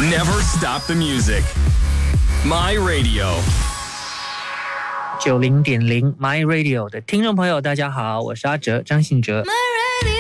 Never stop the music. My Radio 90.0 My Radio 的听众朋友，大家好，我是阿哲，张信哲。